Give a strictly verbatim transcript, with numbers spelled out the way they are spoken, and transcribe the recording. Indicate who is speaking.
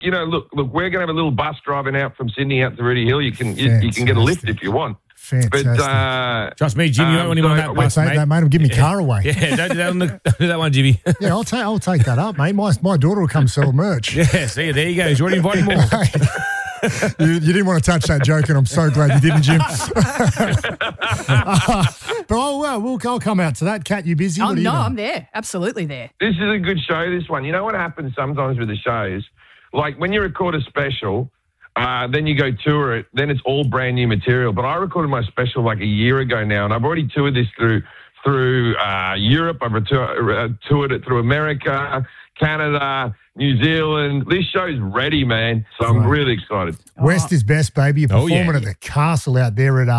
Speaker 1: you know, look, look, we're going to have a little bus driving out from Sydney out to Rooty Hill. You can you, you can get a lift if you want.
Speaker 2: Fantastic.
Speaker 1: But, uh,
Speaker 3: Trust me, Jimmy, you don't
Speaker 1: um,
Speaker 3: want him on
Speaker 1: so
Speaker 3: that
Speaker 1: we-
Speaker 3: bus,
Speaker 2: Say
Speaker 3: mate.
Speaker 2: that, mate. It'll give me car away.
Speaker 3: Yeah, don't do that, on the, don't do that one, Jimmy.
Speaker 2: Yeah, I'll take I'll take that up, mate. My my daughter will come sell merch.
Speaker 3: Yeah, see, there you go. He's already inviting more.
Speaker 2: you, you didn't want to touch that joke, and I'm so glad you didn't, Jim. uh, but oh, well, we'll I'll come out to that. Kat, you busy?
Speaker 4: Oh,
Speaker 2: What are you
Speaker 4: no,
Speaker 2: doing?
Speaker 4: I'm there. Absolutely there.
Speaker 1: This is a good show, this one. You know what happens sometimes with the shows? Like when you record a special, uh, then you go tour it, then it's all brand new material. But I recorded my special like a year ago now, and I've already toured this through through uh, Europe. I've retou- uh, toured it through America, Canada, New Zealand. This show's ready, man. So I'm
Speaker 2: Right.
Speaker 1: really excited.
Speaker 2: West is best, baby. You're
Speaker 3: Oh, yeah.
Speaker 2: performing at the castle out there at uh,